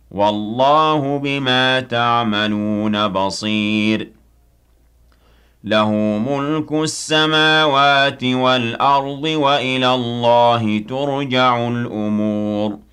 والله بما تعملون بصير له ملك السماوات والأرض وإلى الله ترجع الأمور